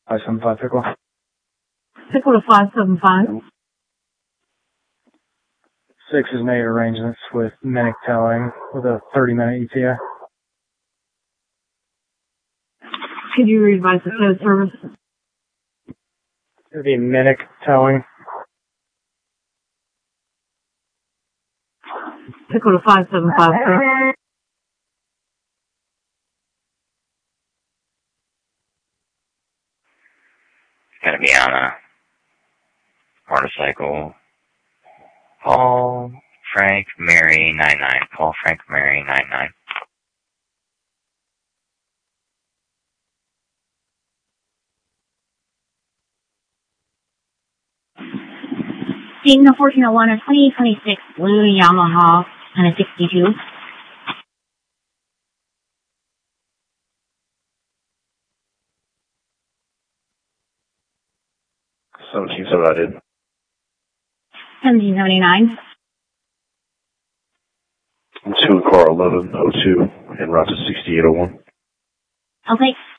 575 Pickle. Pickle to 575. 6 has made arrangements with Minnick Towing with a 30-minute ETA. Could you revise the code service? It would be Minnick Towing. Pickle to 575. Gotta be on a motorcycle. Paul Frank Mary 99. Paul Frank Mary 99. Signal 1401 or 2026 Blue Yamaha and a 62. I did. 1779. I'm 2 car 1102 en route to 6801. Okay.